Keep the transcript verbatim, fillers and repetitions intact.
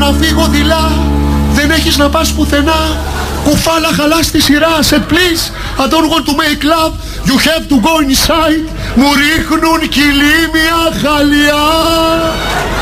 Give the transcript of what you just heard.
να φύγω δειλά, δεν έχεις να πας πουθενά. Κουφάλα χαλάς τη σειρά. Said please, I don't want to make love, you have to go inside. Μου ρίχνουν κυλίμια χαλιά.